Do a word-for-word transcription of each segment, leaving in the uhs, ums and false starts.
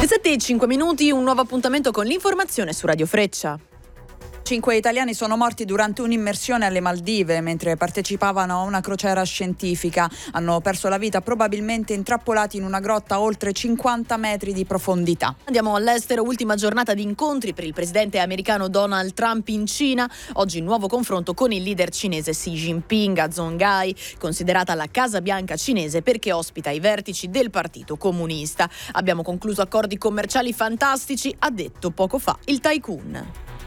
Le sette e cinque minuti, un nuovo appuntamento con l'informazione su Radio Freccia. Cinque italiani sono morti durante un'immersione alle Maldive mentre partecipavano a una crociera scientifica. Hanno perso la vita probabilmente intrappolati in una grotta a oltre cinquanta metri di profondità. Andiamo all'estero, ultima giornata di incontri per il presidente americano Donald Trump in Cina. Oggi nuovo confronto con il leader cinese Xi Jinping a Zhonghai, considerata la Casa Bianca cinese perché ospita i vertici del Partito Comunista. Abbiamo concluso accordi commerciali fantastici, ha detto poco fa il tycoon.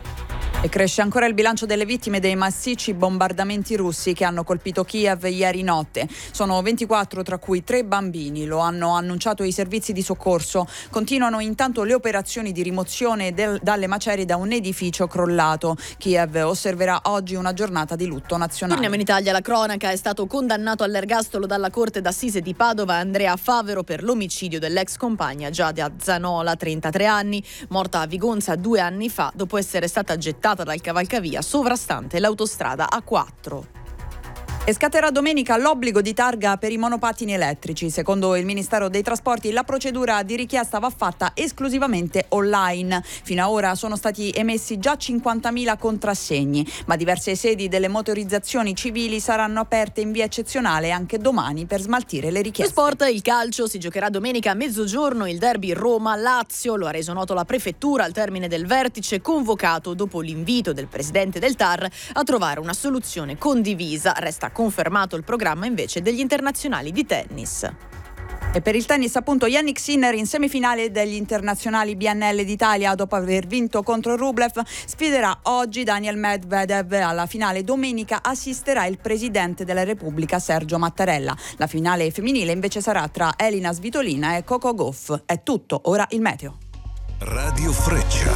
E cresce ancora il bilancio delle vittime dei massicci bombardamenti russi che hanno colpito Kiev ieri notte. Sono ventiquattro, tra cui tre bambini, lo hanno annunciato i servizi di soccorso. Continuano intanto le operazioni di rimozione del, dalle macerie da un edificio crollato. Kiev osserverà oggi una giornata di lutto nazionale. Torniamo in Italia, la cronaca. È stato condannato all'ergastolo dalla Corte d'Assise di Padova Andrea Favero per l'omicidio dell'ex compagna Giada Zanola, trentatré anni, morta a Vigonza due anni fa dopo essere stata gettata dal cavalcavia sovrastante l'autostrada A quattro. E scatterà domenica l'obbligo di targa per i monopattini elettrici. Secondo il Ministero dei Trasporti la procedura di richiesta va fatta esclusivamente online. Fino ad ora sono stati emessi già cinquantamila contrassegni, ma diverse sedi delle motorizzazioni civili saranno aperte in via eccezionale anche domani per smaltire le richieste. Sport, il calcio, si giocherà domenica a mezzogiorno il derby Roma-Lazio. Lo ha reso noto la prefettura al termine del vertice convocato dopo l'invito del presidente del T A R a trovare una soluzione condivisa. Resta confermato il programma invece degli internazionali di tennis. E per il tennis appunto Jannik Sinner in semifinale degli internazionali B N L d'Italia dopo aver vinto contro Rublev sfiderà oggi Daniel Medvedev. Alla finale domenica assisterà il presidente della Repubblica Sergio Mattarella. La finale femminile invece sarà tra Elina Svitolina e Coco Gauff. È tutto, ora il meteo. Radio Freccia.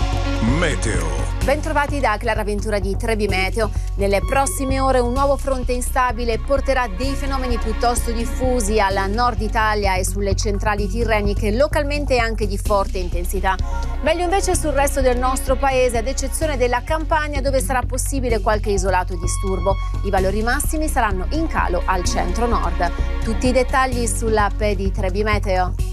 Meteo. Bentrovati da Clara Ventura di Trebi Meteo. Nelle prossime ore un nuovo fronte instabile porterà dei fenomeni piuttosto diffusi al nord Italia e sulle centrali tirreniche, localmente anche di forte intensità. Meglio invece sul resto del nostro paese, ad eccezione della Campania, dove sarà possibile qualche isolato disturbo. I valori massimi saranno in calo al centro-nord. Tutti i dettagli sull'app di Trebi Meteo.